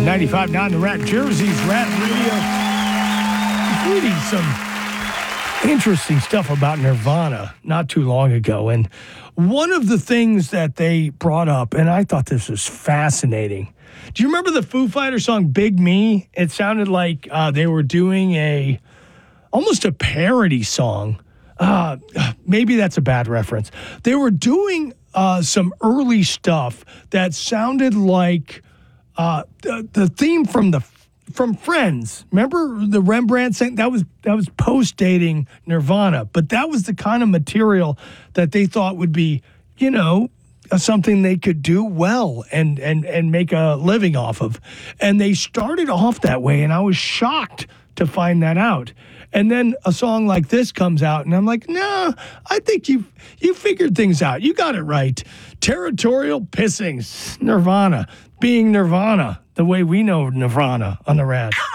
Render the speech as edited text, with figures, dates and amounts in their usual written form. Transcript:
95.9 The Rat, Jersey's Rat Radio. Reading some interesting stuff about Nirvana not too long ago. And one of the things that they brought up, and I thought this was fascinating. Do you remember the Foo Fighters song Big Me? It sounded like they were doing almost a parody song. Maybe that's a bad reference. They were doing some early stuff that sounded like the theme from Friends. Remember the Rembrandt thing? That was post-dating Nirvana, but that was the kind of material that they thought would be, something they could do well and make a living off of. And they started off that way, and I was shocked to find that out. And then a song like this comes out, and I'm like, no, I think you figured things out. You got it right. Territorial Pissings, Nirvana, being Nirvana, the way we know Nirvana on the Rat.